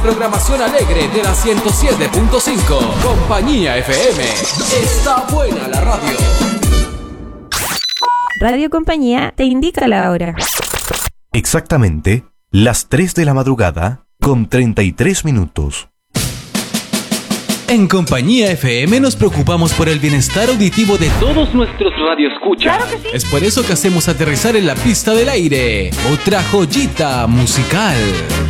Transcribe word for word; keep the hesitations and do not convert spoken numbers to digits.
Programación alegre de la ciento siete punto cinco. Compañía F M. Está buena la radio. Radio Compañía te indica la hora. Exactamente las tres de la madrugada con treinta y tres minutos. En Compañía F M nos preocupamos por el bienestar auditivo de todos nuestros radioescuchas. ¡Claro que sí! Es por eso que hacemos aterrizar en la pista del aire otra joyita musical.